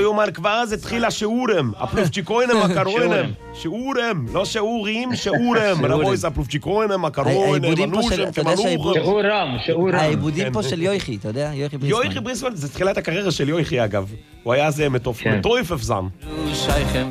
יומן, כבר אז התחיל השיעורם, הפלופצ'יקוינם, הקרואינם, שיעורם, לא שיעורים, שיעורם, רבויס, הפלופצ'יקוינם, הקרואינם, הנושם, כמנוחם. שיעורם. העיבודים פה של יויכי, אתה יודע? יויכי בריסמן. יויכי בריסמן, זה תחילת הקריירה של יויכי אגב. הוא היה זה מטורף אפזם.